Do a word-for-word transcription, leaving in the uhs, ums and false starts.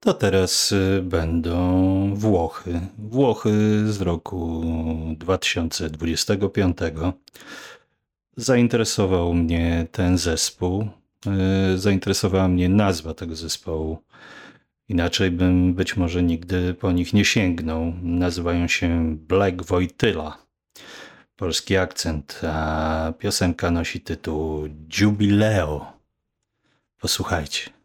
To teraz y, będą Włochy. Włochy z roku dwa tysiące dwudziestego piątego. Zainteresował mnie ten zespół. y, Zainteresowała mnie nazwa tego zespołu. Inaczej bym być może nigdy po nich nie sięgnął. Nazywają się Black Wojtyla. Polski akcent, a piosenka nosi tytuł Jubileo. Posłuchajcie.